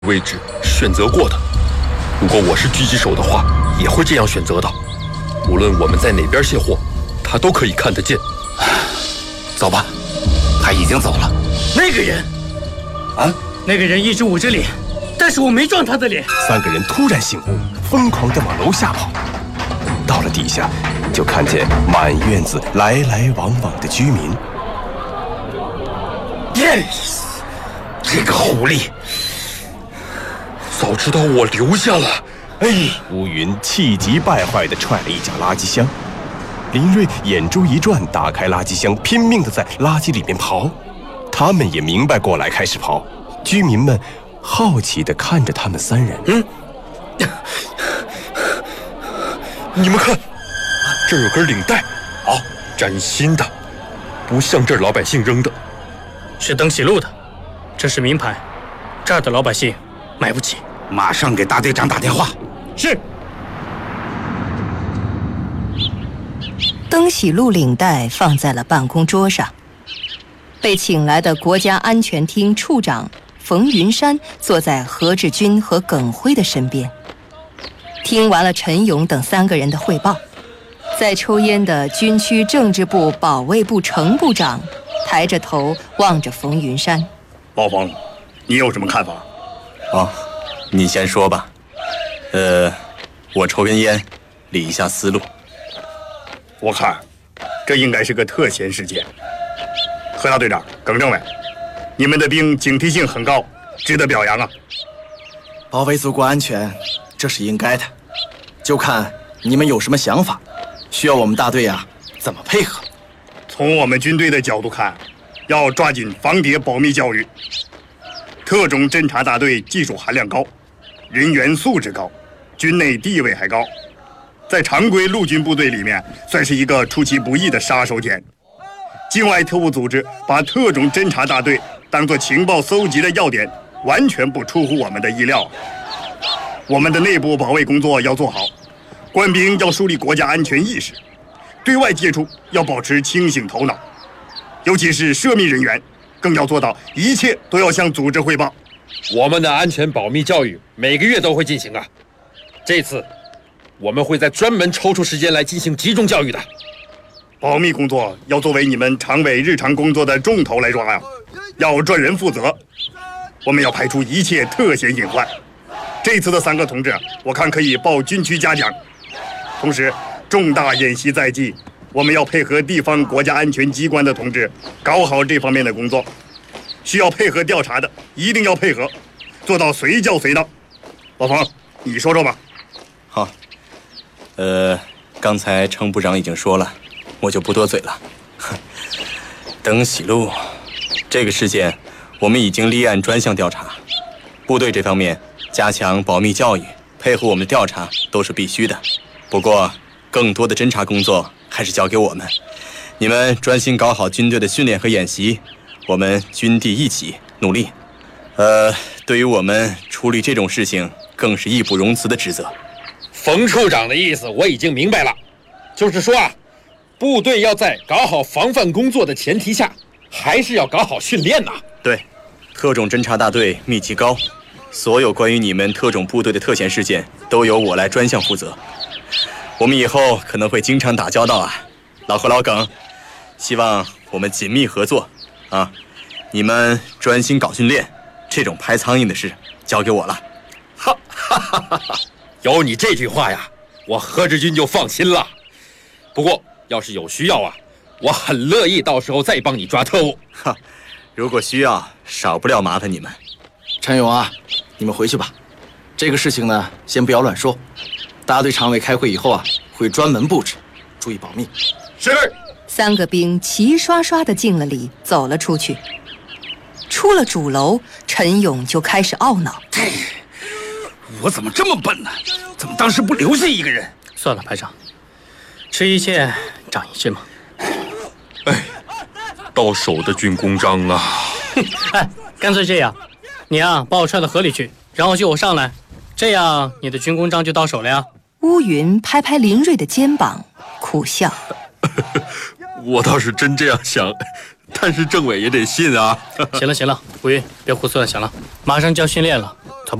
位置选择过的。如果我是狙击手的话，也会这样选择的。无论我们在哪边卸货，他都可以看得见。 走吧，他已经走了。 那个人，那个人一直捂着脸，但是我没撞他的脸。 3个人突然醒悟，疯狂地往楼下跑。到了底下，就看见满院子来来往往的居民。 Yes， 这个狐狸！ 早知道我留下了。 乌云气急败坏地踹了一脚垃圾箱。林瑞眼珠一转，打开垃圾箱，拼命地在垃圾里面刨。他们也明白过来，开始刨。居民们好奇地看着他们3人。 你们看，这儿有根领带，崭新的，不像这儿老百姓扔的。 是登喜路的，这是名牌，这儿的老百姓买不起。 马上给大队长打电话。 是。 登喜路领带放在了办公桌上。被请来的国家安全厅处长冯云山坐在何志军和耿辉的身边，听完了陈勇等3个人的汇报。在抽烟的军区政治部保卫部程部长抬着头望着冯云山。 包冯，你有什么看法？ 你先说吧。我抽根烟，理一下思路。 我看，这应该是个特嫌事件。何大队长、耿政委，你们的兵警惕性很高，值得表扬啊！ 保卫祖国安全，这是应该的，就看你们有什么想法，需要我们大队怎么配合。 从我们军队的角度看，要抓紧防谍保密教育。特种侦察大队技术含量高，人员素质高，军内地位还高，在常规陆军部队里面算是一个出其不意的杀手锏。境外特务组织把特种侦察大队当作情报搜集的要点，完全不出乎我们的意料。我们的内部保卫工作要做好，官兵要树立国家安全意识，对外接触要保持清醒头脑，尤其是涉密人员，更要做到一切都要向组织汇报。 我们的安全保密教育每个月都会进行啊，这次我们会在专门抽出时间来进行集中教育的。 保密工作要作为你们常委日常工作的重头来抓呀，要专人负责。我们要排除一切特嫌隐患。这次的3个同志，我看可以报军区嘉奖。同时，重大演习在即，我们要配合地方国家安全机关的同志搞好这方面的工作。需要配合调查的，一定要配合，做到随叫随到。老冯，你说说吧。 好，刚才程部长已经说了，我就不多嘴了。登喜路这个事件，我们已经立案专项调查，部队这方面加强保密教育，配合我们的调查都是必须的。不过，更多的侦查工作还是交给我们，你们专心搞好军队的训练和演习，我们军地一起努力。对于我们处理这种事情，更是义不容辞的职责。 冯处长的意思我已经明白了，就是说部队要在搞好防范工作的前提下，还是要搞好训练呐。 对，特种侦察大队密集高，所有关于你们特种部队的特嫌事件都由我来专项负责。我们以后可能会经常打交道老何老耿，希望我们紧密合作你们专心搞训练，这种拍苍蝇的事交给我了。 哈哈哈哈！有你这句话呀，我何志军就放心了。不过要是有需要我很乐意到时候再帮你抓特务。 如果需要，少不了麻烦你们。 陈勇你们回去吧，这个事情呢，先不要乱说。大队常委开会以后会专门布置，注意保密。 是。 3个兵齐刷刷地敬了礼，走了出去。出了主楼，陈勇就开始懊恼： 我怎么这么笨呢？怎么当时不留下一个人？ 算了，排长，吃一堑长一智嘛。 到手的军功章干脆这样，你把我踹到河里去，然后救我上来，这样你的军功章就到手了呀。 乌云拍拍林瑞的肩膀，苦笑： 我倒是真这样想， 但是政委也得信啊。 行了，吴云，别胡思乱想了，马上就要训练了。